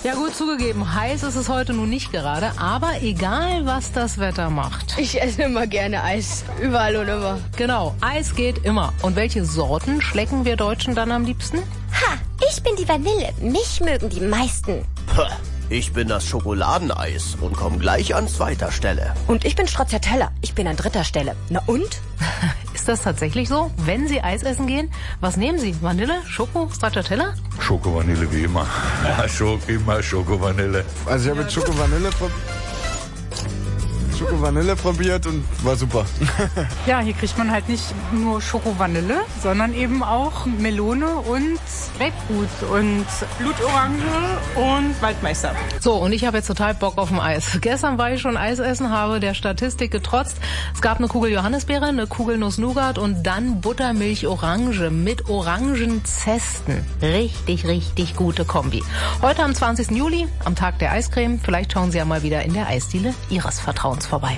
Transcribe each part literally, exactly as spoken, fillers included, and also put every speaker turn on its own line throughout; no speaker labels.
Ja gut, zugegeben, heiß ist es heute nun nicht gerade, aber egal, was das Wetter macht.
Ich esse immer gerne Eis, überall und immer.
Genau, Eis geht immer. Und welche Sorten schlecken wir Deutschen dann am liebsten?
Ha, ich bin die Vanille. Mich mögen die meisten.
Puh, ich bin das Schokoladeneis und komme gleich an zweiter Stelle.
Und ich bin Stracciatella. Ich bin an dritter Stelle. Na und?
Ist das tatsächlich so? Wenn Sie Eis essen gehen, was nehmen Sie? Vanille, Schoko, Stracciatella?
Schoko-Vanille wie immer. Ja, Schoko, immer Schoko-Vanille.
Also ich habe jetzt Schoko-Vanille probiert. Schoko-Vanille probiert und war super.
Ja, hier kriegt man halt nicht nur Schoko-Vanille, sondern eben auch Melone und Grapefruit und Blutorange und Waldmeister.
So, und ich habe jetzt total Bock auf ein Eis. Gestern war ich schon Eis essen, habe der Statistik getrotzt. Es gab eine Kugel Johannisbeere, eine Kugel Nuss-Nougat und dann Buttermilch-Orange mit Orangenzesten. Richtig, richtig gute Kombi. Heute am zwanzigsten Juli, am Tag der Eiscreme. Vielleicht schauen Sie ja mal wieder in der Eisdiele Ihres Vertrauens vorbei.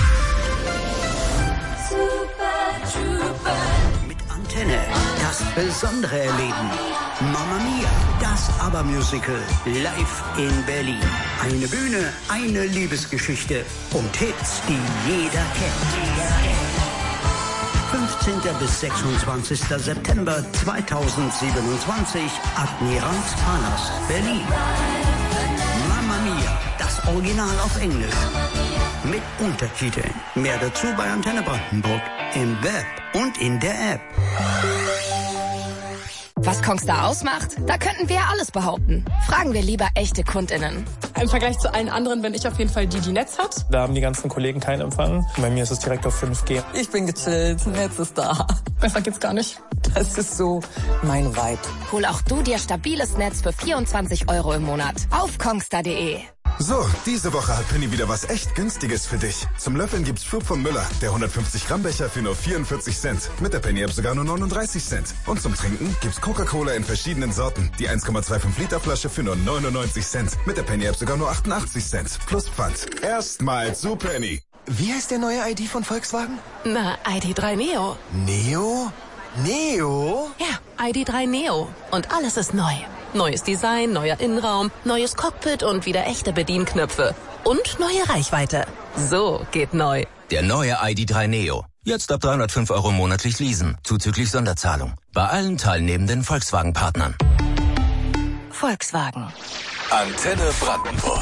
Mit Antenne, das besondere Erleben. Mamma Mia, das ABBA-Musical, live in Berlin. Eine Bühne, eine Liebesgeschichte und Hits, die jeder kennt. fünfzehnten bis sechsundzwanzigsten September zweitausendsiebenundzwanzig, Admiralspalast, Berlin. Mamma Mia, das Original auf Englisch. Mit Untertiteln. Mehr dazu bei Antenne Brandenburg. Im Web und in der App.
Was Kongstar ausmacht? Da könnten wir ja alles behaupten. Fragen wir lieber echte KundInnen.
Im Vergleich zu allen anderen bin ich auf jeden Fall die, die Netz hat.
Da haben die ganzen Kollegen keinen Empfang. Bei mir ist es direkt auf fünf G.
Ich bin gechillt, Netz ist da.
Besser geht's gar nicht.
Das ist so mein Vibe.
Hol auch du dir stabiles Netz für vierundzwanzig Euro im Monat. Auf kongstar punkt de.
So, diese Woche hat Penny wieder was echt Günstiges für dich. Zum Löffeln gibt's Flug von Müller, der hundertfünfzig Gramm Becher für nur vierundvierzig Cent. Mit der Penny-App sogar nur neununddreißig Cent. Und zum Trinken gibt's Coca-Cola in verschiedenen Sorten. Die eins Komma fünfundzwanzig Liter Flasche für nur neunundneunzig Cent. Mit der Penny-App sogar nur achtundachtzig Cent. Plus Pfand. Erstmal zu Penny.
Wie heißt der neue I D von Volkswagen?
Na, I D drei Neo.
Neo? Neo?
Ja, I D drei Neo. Und alles ist neu. Neues Design, neuer Innenraum, neues Cockpit und wieder echte Bedienknöpfe. Und neue Reichweite. So geht neu.
Der neue I D drei Neo. Jetzt ab dreihundertfünf Euro monatlich leasen. Zuzüglich Sonderzahlung. Bei allen teilnehmenden Volkswagen-Partnern.
Volkswagen.
Antenne Brandenburg.